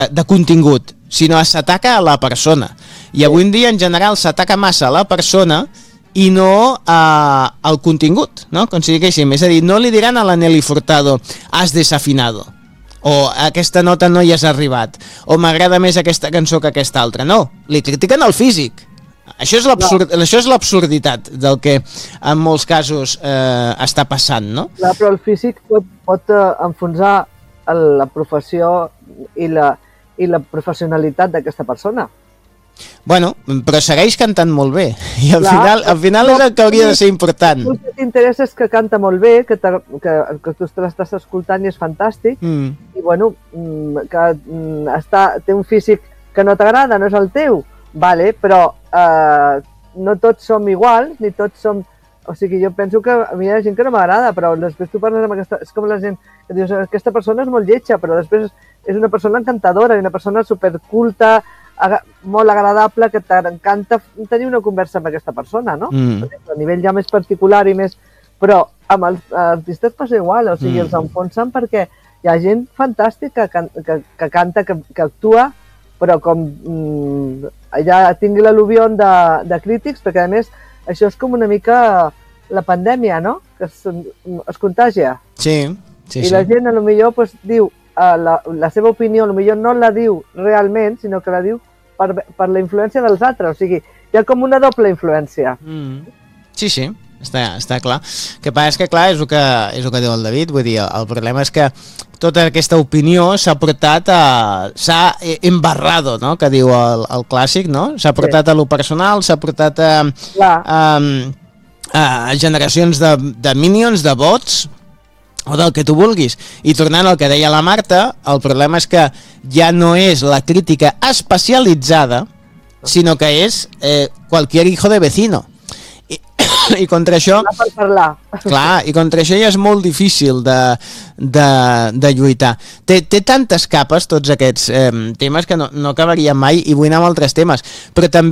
de contingut, sinó s'ataca a la persona. I avui en dia, en general, s'ataca massa a la persona i no al contingut, no? Com si diguéssim. És a dir, no li diran a la Nelly Furtado has desafinado, o aquesta nota no hi has arribat, o m'agrada més aquesta cançó que aquesta altra. No, li critiquen el físic. Això és l'absurditat del que en molts casos està passant, no? Clar, però el físic pot enfonsar la professió i la professionalitat d'aquesta persona. Bueno, però segueix cantant molt bé i al final és el que hauria de ser important. El que t'interessa és que canta molt bé, que tu l'estàs escoltant i és fantàstic, i bueno, que té un físic que no t'agrada, no és el teu, vale, però no tots som iguals, ni tots som... O sigui, jo penso que a mi hi ha gent que no m'agrada, però després tu parles amb aquesta... És com la gent que dius, aquesta persona és molt lletja, però després és una persona encantadora, una persona superculta, molt agradable, que t'encanta tenir una conversa amb aquesta persona, no? A nivell ja més particular i més... Però amb els artistes passa igual, o sigui, els enfonsen perquè hi ha gent fantàstica que canta, que actua, però com ja tingui l'al·luvió de crítics, perquè a més això és com una mica la pandèmia, no? Que es contagia. Sí. I la gent potser diu la seva opinió, potser no la diu realment, sinó que la diu per la influència dels altres. O sigui, hi ha com una doble influència. Sí, està clar. El que passa és que, clar, és el que diu el David. Vull dir, el problema és que tota aquesta opinió s'ha portat s'ha embarrado, no?, que diu el clàssic, no? S'ha portat a lo personal, s'ha portat a generacions de minions, de bots, o del que tu vulguis. I tornant al que deia la Marta, el problema és que ja no és la crítica especialitzada, sinó que és cualquier hijo de vecino. I contra això... Clar, i contra això ja és molt difícil de lluitar. Té tantes capes, tots aquests temes, que no acabaríem mai, i vull anar amb altres temes. Però també